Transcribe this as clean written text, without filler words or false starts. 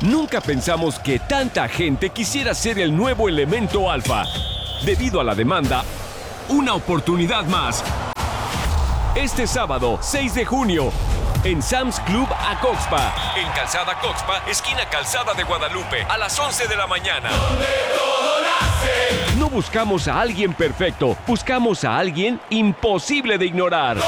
Nunca pensamos que tanta gente quisiera ser el nuevo elemento alfa. Debido a la demanda, una oportunidad más. Este sábado, 6 de junio, en Sam's Club Acoxpa. En Calzada Coxpa, esquina Calzada de Guadalupe, a las 11 de la mañana. No buscamos a alguien perfecto, buscamos a alguien imposible de ignorar.